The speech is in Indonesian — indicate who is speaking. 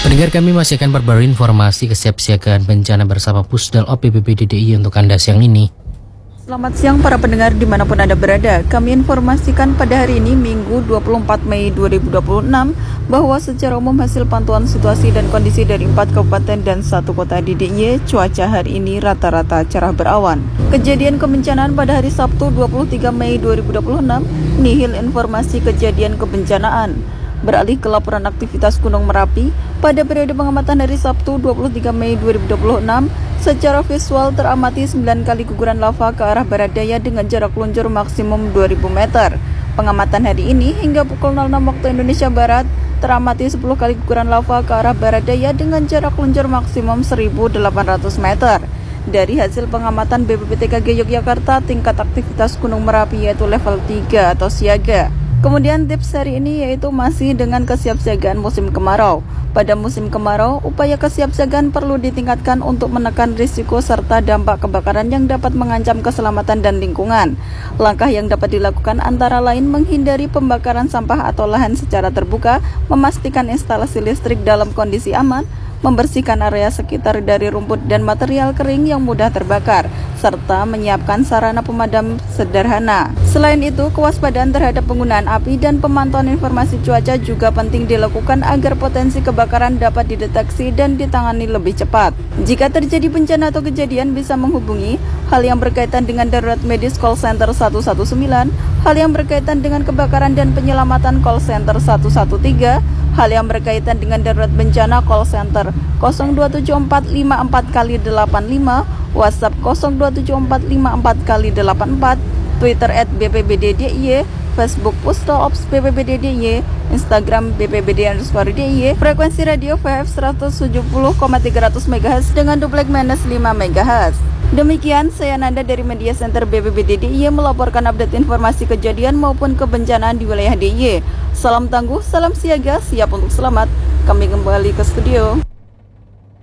Speaker 1: Pendengar, kami masih akan perbarui informasi kesiapsiagaan bencana bersama Pusdal OP BPBD DIY untuk Anda siang ini.
Speaker 2: Selamat siang para pendengar dimanapun Anda berada. Kami informasikan pada hari ini Minggu 24 Mei 2026 bahwa secara umum hasil pantauan situasi dan kondisi dari 4 kabupaten dan 1 kota di DIY, cuaca hari ini rata-rata cerah berawan. Kejadian kebencanaan pada hari Sabtu 23 Mei 2026, nihil informasi kejadian kebencanaan. Beralih ke laporan aktivitas Gunung Merapi, pada periode pengamatan dari Sabtu 23 Mei 2026, secara visual teramati 9 kali guguran lava ke arah barat daya dengan jarak luncur maksimum 2000 meter. Pengamatan hari ini hingga pukul 06 waktu Indonesia Barat, teramati 10 kali guguran lava ke arah barat daya dengan jarak luncur maksimum 1800 meter. Dari hasil pengamatan BPBTKG Yogyakarta, tingkat aktivitas Gunung Merapi yaitu level 3 atau siaga. Kemudian tips hari ini yaitu masih dengan kesiapsiagaan musim kemarau. Pada musim kemarau, upaya kesiapsiagaan perlu ditingkatkan untuk menekan risiko serta dampak kebakaran yang dapat mengancam keselamatan dan lingkungan. Langkah yang dapat dilakukan antara lain menghindari pembakaran sampah atau lahan secara terbuka, memastikan instalasi listrik dalam kondisi aman, membersihkan area sekitar dari rumput dan material kering yang mudah terbakar, serta menyiapkan sarana pemadam sederhana. Selain itu, kewaspadaan terhadap penggunaan api dan pemantauan informasi cuaca juga penting dilakukan agar potensi kebakaran dapat dideteksi dan ditangani lebih cepat. Jika terjadi bencana atau kejadian, bisa menghubungi hal yang berkaitan dengan darurat medis call center 119, hal yang berkaitan dengan kebakaran dan penyelamatan call center 113, hal yang berkaitan dengan darurat bencana call center 027454x85, WhatsApp 027454x84, Twitter @BPBD-DIY, Facebook Pusdal Ops BPBD-DIY, Instagram BPBD_DIY, frekuensi radio VF 170,300 MHz dengan duplek minus 5 MHz. Demikian, saya Nanda dari Media Center BPBD-DIY melaporkan update informasi kejadian maupun kebencanaan di wilayah DIY. Salam tangguh, salam siaga, siap untuk selamat. Kami kembali ke studio.